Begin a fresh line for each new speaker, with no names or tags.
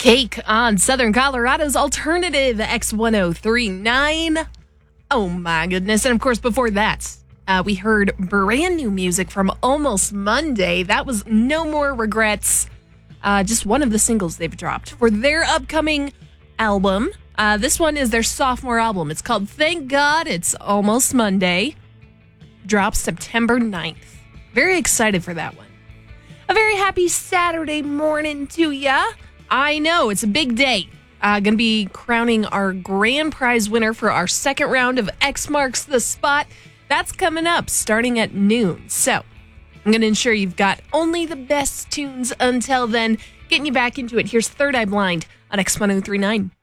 Cake on Southern Colorado's alternative X1039. Oh my goodness. And of course, before that, we heard brand new music from Almost Monday. That was No More Regrets. Just one of the singles they've dropped for their upcoming album. This one is their sophomore album. It's called Thank God It's Almost Monday. Drops September 9th. Very excited for that one. A very happy Saturday morning to ya. I know, it's a big day. Going to be crowning our grand prize winner for our second round of X Marks the Spot. That's coming up starting at noon. So I'm going to ensure you've got only the best tunes until then. Getting you back into it. Here's Third Eye Blind on X1039.